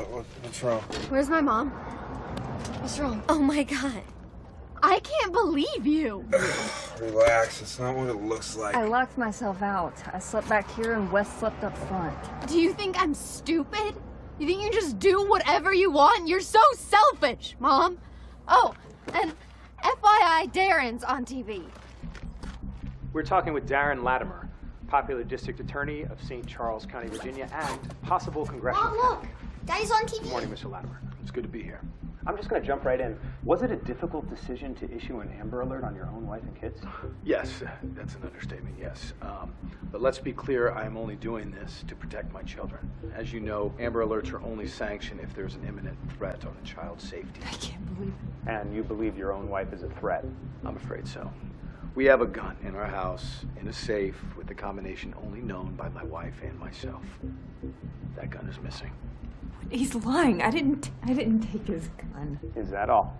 What's wrong? Where's my mom? What's wrong? Oh my God. I can't believe you. Relax, it's not what it looks like. I locked myself out. I slept back here and Wes slept up front. Do you think I'm stupid? You think you just do whatever you want? You're so selfish, Mom. Oh, and FYI, Darren's on TV. We're talking with Darren Latimer, popular district attorney of St. Charles County, Virginia, and possible congressional Mom, look! candidate. Daddy's on TV. Good morning, Mr. Latimer. It's good to be here. I'm just going to jump right in. Was it a difficult decision to issue an Amber Alert on your own wife and kids? Yes, that's an understatement, yes. But let's be clear, I'm only doing this to protect my children. As you know, Amber Alerts are only sanctioned if there's an imminent threat on a child's safety. I can't believe it. And you believe your own wife is a threat? I'm afraid so. We have a gun in our house, in a safe, with a combination only known by my wife and myself. That gun is missing. He's lying. I didn't take his gun. Is that all?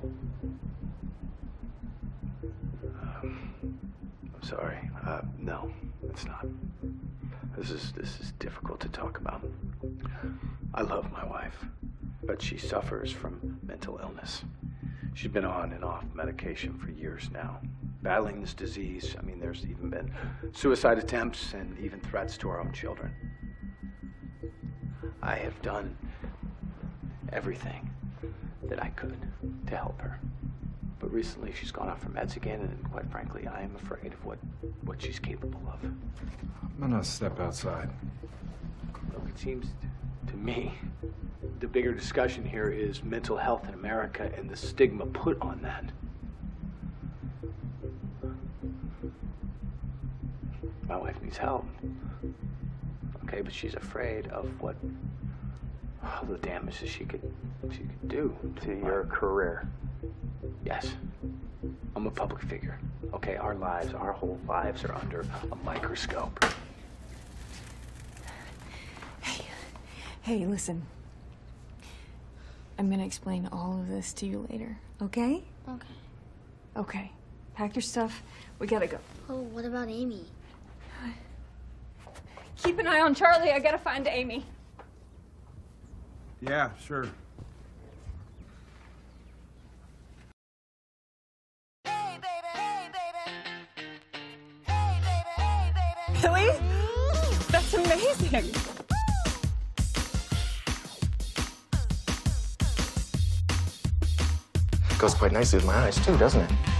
I'm sorry. No, it's not. This is difficult to talk about. I love my wife, but she suffers from mental illness. She's been on and off medication for years now, battling this disease. I mean, there's even been suicide attempts and even threats to our own children. I have done everything that I could to help her. But recently she's gone off her meds again, and quite frankly, I am afraid of what she's capable of. I'm gonna step outside. Look, it seems to me the bigger discussion here is mental health in America and the stigma put on that. My wife needs help. Okay, but she's afraid of what the damages she could do To your career? Yes. I'm a public figure. Okay, our whole lives are under a microscope. Hey, listen. I'm gonna explain all of this to you later, okay? Okay. Okay. Pack your stuff. We gotta go. Oh, what about Amy? Keep an eye on Charlie. I gotta find Amy. Yeah, sure. Hey, baby, hey, baby. Hey, baby, hey, baby. Really? That's amazing. Goes quite nicely with my eyes, too, doesn't it?